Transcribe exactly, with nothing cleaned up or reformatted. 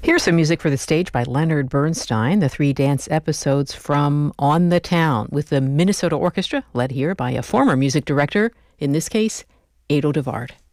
Here's some music for the stage by Leonard Bernstein, the three dance episodes from On the Town, with the Minnesota Orchestra, led here by a former music director, in this case, Ado Devard.